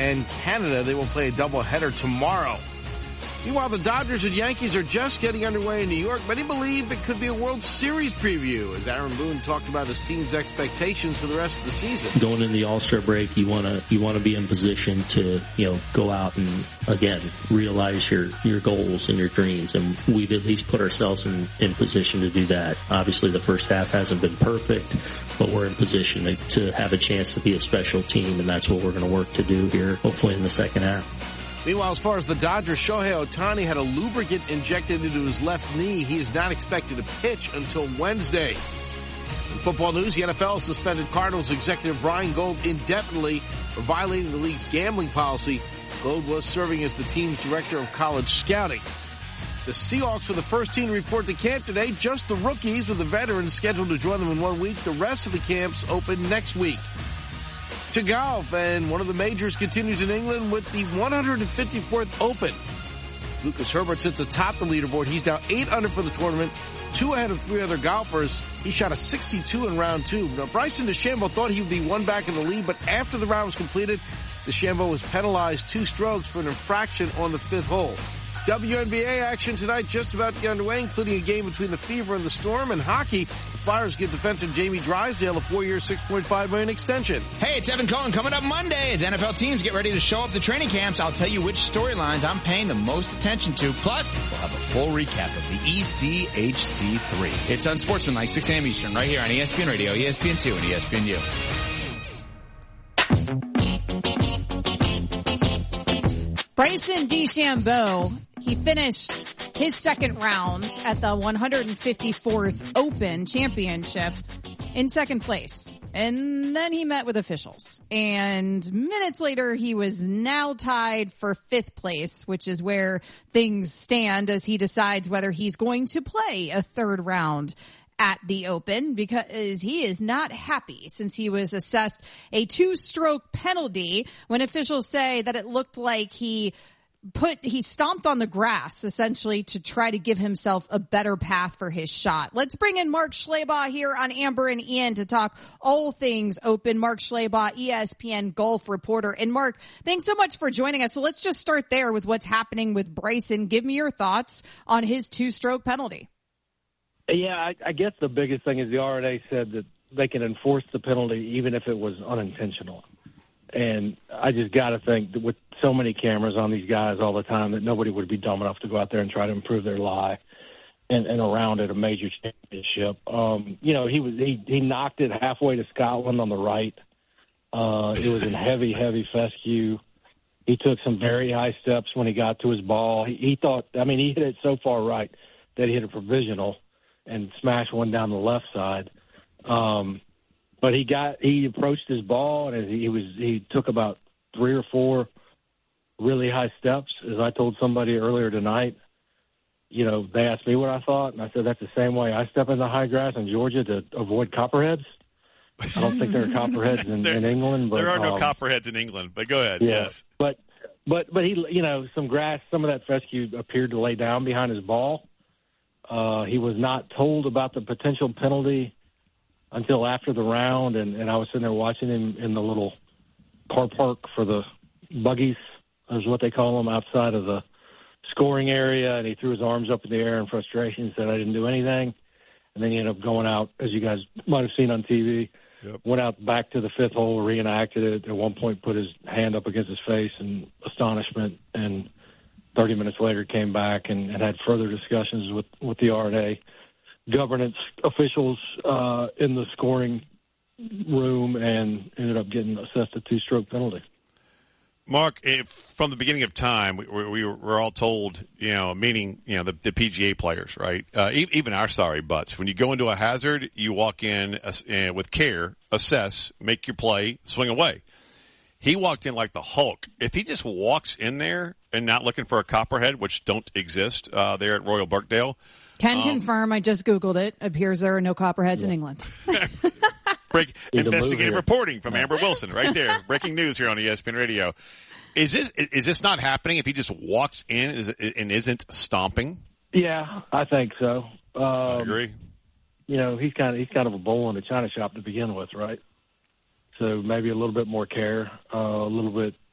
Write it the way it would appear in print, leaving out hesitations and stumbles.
and Canada. They will play a doubleheader tomorrow. Meanwhile, the Dodgers and Yankees are just getting underway in New York. Many believe it could be a World Series preview, as Aaron Boone talked about his team's expectations for the rest of the season. Going into the All-Star break, you want to be in position to, go out and, again, realize your goals and your dreams. And we've at least put ourselves in position to do that. Obviously, the first half hasn't been perfect, but we're in position to have a chance to be a special team, and that's what we're going to work to do here, hopefully in the second half. Meanwhile, as far as the Dodgers, Shohei Ohtani had a lubricant injected into his left knee. He is not expected to pitch until Wednesday. In football news, the NFL suspended Cardinals executive Brian Gold indefinitely for violating the league's gambling policy. Gold was serving as the team's director of college scouting. The Seahawks for the first team to report to camp today. Just the rookies, with the veterans scheduled to join them in 1 week. The rest of the camps open next week. To golf, and one of the majors continues in England with the 154th Open. Lucas Herbert sits atop the leaderboard. He's now 8 under for the tournament, 2 ahead of 3 other golfers. He shot a 62 in round 2. Now, Bryson DeChambeau thought he would be 1 back in the lead, but after the round was completed, DeChambeau was penalized 2 strokes for an infraction on the 5th hole. WNBA action tonight just about to get underway, including a game between the Fever and the Storm. And hockey, the Flyers give defenseman Jamie Drysdale a 4-year, $6.5 million extension. Hey, it's Evan Cohen coming up Monday as NFL teams get ready to show up to training camps. I'll tell you which storylines I'm paying the most attention to. Plus, we'll have a full recap of the ECHC3. It's Unsportsmanlike, 6 a.m. Eastern, right here on ESPN Radio, ESPN2, and ESPNU. Bryson DeChambeau, he finished his second round at the 154th Open Championship in second place. And then he met with officials. And minutes later, he was now tied for 5th place, which is where things stand as he decides whether he's going to play a 3rd round at the Open, because he is not happy since he was assessed a 2-stroke penalty when officials say that it looked like he stomped on the grass essentially to try to give himself a better path for his shot. Let's bring in Mark Schlabach here on Amber and Ian to talk all things Open. Mark Schlabach, ESPN golf reporter. And Mark, thanks so much for joining us. So let's just start there with what's happening with Bryson. Give me your thoughts on his 2-stroke penalty. Yeah, I guess the biggest thing is the R&A said that they can enforce the penalty even if it was unintentional. And I just got to think that with so many cameras on these guys all the time that nobody would be dumb enough to go out there and try to improve their lie and around at a major championship. He knocked it halfway to Scotland on the right. It was in heavy fescue. He took some very high steps when he got to his ball. He hit it so far right that he hit a provisional and smashed one down the left side. But he approached his ball, and he took about 3 or 4 really high steps. As I told somebody earlier tonight, they asked me what I thought, and I said that's the same way I step in the high grass in Georgia to avoid copperheads. I don't think there are copperheads in England. But, there are no copperheads in England, but go ahead. Yeah, yes. But he, some grass, some of that fescue appeared to lay down behind his ball. He was not told about the potential penalty until after the round, and I was sitting there watching him in the little car park for the buggies, is what they call them, outside of the scoring area, and he threw his arms up in the air in frustration and said, I didn't do anything. And then he ended up going out, as you guys might have seen on TV, went out back to the 5th hole, reenacted it, at one point put his hand up against his face in astonishment, and 30 minutes later came back and had further discussions with the R&A governance officials in the scoring room and ended up getting assessed a 2-stroke penalty. Mark, from the beginning of time, we were all told, meaning, the PGA players, right? Even our sorry butts. When you go into a hazard, you walk in with care, assess, make your play, swing away. He walked in like the Hulk. If he just walks in there and not looking for a copperhead, which don't exist there at Royal Birkdale. Can confirm. I just Googled it. Appears there are no copperheads in England. Investigative reporting from Amber Wilson right there. Breaking news here on ESPN Radio. Is this not happening if he just walks in and isn't stomping? Yeah, I think so. I agree. He's kind of a bull in a china shop to begin with, right? So maybe a little bit more care, a little bit